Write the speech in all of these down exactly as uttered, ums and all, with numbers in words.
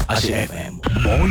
Aceh F M.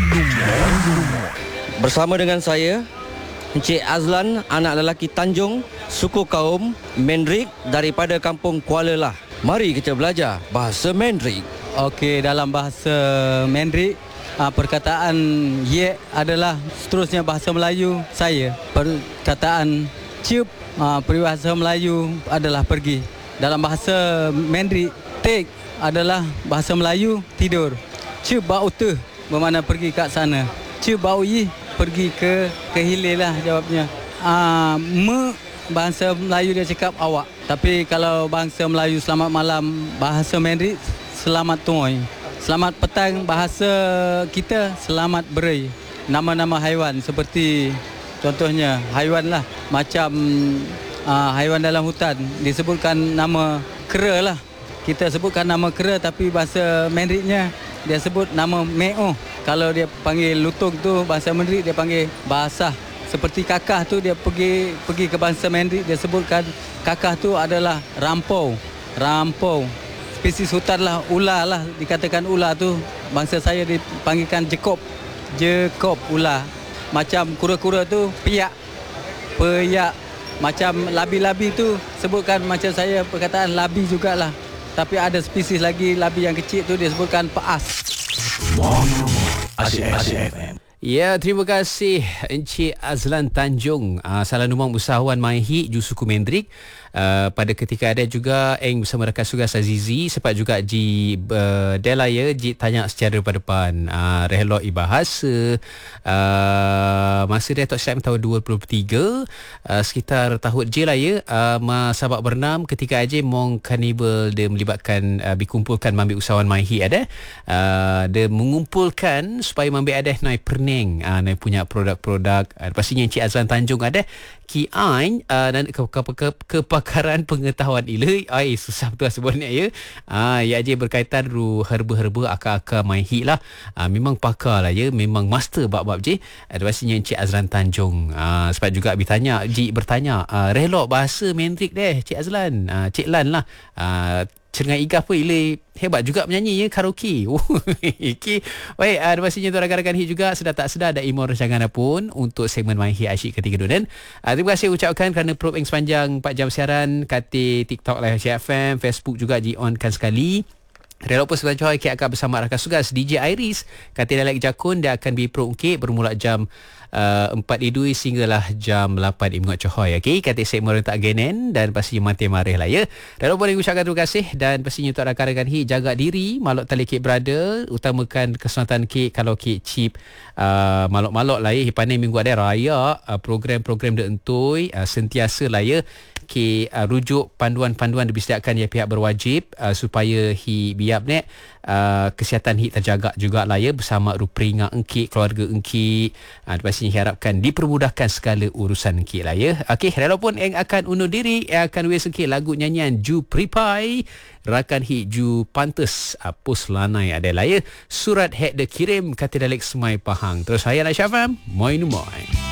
Moin Bersama dengan saya Encik Azlan, anak lelaki Tanjung, suku kaum Mendrik daripada kampung Kuala Lah. Mari kita belajar bahasa Mendrik. Okey, dalam bahasa Mendrik, perkataan ye adalah seterusnya bahasa Melayu saya. Perkataan ciup, peribahasa Melayu adalah pergi. Dalam bahasa Mendrik, tek adalah bahasa Melayu tidur. Ciup bau tu bermakna pergi kat sana. Ciup bau yi pergi ke ke hilir lah jawabnya. Ah, me bahasa Melayu dia cakap awak. Tapi kalau bahasa Melayu selamat malam, bahasa Mendrik selamat tuoi. Selamat petang bahasa kita selamat beri. Nama-nama haiwan seperti contohnya haiwan lah, macam uh, haiwan dalam hutan disebutkan nama kera lah. Kita sebutkan nama kera tapi bahasa Mendriknya dia sebut nama meo. Kalau dia panggil lutung tu bahasa Mendrik dia panggil basah. Seperti kakah tu dia pergi pergi ke bahasa Mendrik dia sebutkan kakah tu adalah rampau. Rampau. Spesies hutan lah, ular lah, dikatakan ular tu bangsa saya dipanggilkan jekop. Jekop ular. Macam kura-kura tu piak. Piak. Macam labi-labi tu sebutkan macam saya perkataan labi jugalah. Tapi ada spesies lagi labi yang kecil tu dia sebutkan paas. Aceh F M. Ya, terima kasih Encik Azlan Tanjung, uh, salah numang usahawan Maihi Ju suku Mendrik. Uh, pada ketika ada juga Eng bersama rakan tugas Azizi sempat juga Ji uh, Delaya Ji tanya secara berdepan uh, rehelok ibahasa uh, masa dia tak silap tahun dua ribu tiga uh, sekitar tahun je lah ya uh, sabak bernam ketika aja mong kanibal dia melibatkan uh, dikumpulkan mambil usahawan Maihi ada uh, dia mengumpulkan supaya mambil ada naik perning uh, naik punya produk-produk uh, pastinya Encik Azlan Tanjung ada Ki Ain uh, dan ke, ke, ke, kepakaran pengetahuan ila ai susah betul sebutnya ya. Ah ya je berkaitan ru herba-herba akar-akar Maihi lah. Ah, memang pakar lah ya, memang master bab-bab je. Ada pastinya Encik Azlan Tanjung. Ah sebab juga bertanya, Ji bertanya, ah, relok bahasa Mendrik deh Cik Azlan. Ah Cik Lan lah. Ah Cengai Igah pun Ile hebat juga menyanyi ya, karaoke. Okay. Baik, ada pastinya tu rakan-rakan hit juga sedar tak sedar ada email rancangan pun untuk segmen Maihi Asyik ketiga dunia. Uh, terima kasih ucapkan kerana probe yang sepanjang empat jam siaran kata TikTok Live Aceh F M, Facebook juga di-onkan sekali. Relok pun sebentar Joy akan bersama rakan tugas D J Iris kata Dalek Jakun dia akan berpro ungkit bermula jam Uh, empat idui sehinggalah jam lapan Imngot Cohoy. Okay, kata segmen tak genen dan pastinya mati marih lah ya. Dan boleh ucapkan terima kasih dan pastinya untuk rakan-rakan hi jaga diri, malok tali kek berada, utamakan keselamatan kek kalau kek chip uh, malok-malok lah ya. Hipanai minggu ada raya, uh, program-program de entui uh, sentiasa lah ya. Ke uh, rujuk panduan-panduan disediakan ya pihak berwajib uh, supaya hi biap nek uh, kesihatan hi terjaga juga lah ya bersama ruperinga engkik keluarga engkik uh, pastinya harapkan dipermudahkan segala urusan engkik lah ya. Okey, walaupun yang akan undur diri yang akan wes engkik lagu nyanyian Ju Pripai rakan hi Ju Pantes uh, pus lanai ada lah ya. Surat hek de kirim kata Dalek Semai Pahang. Terus saya lah Syafam, moi nu moi.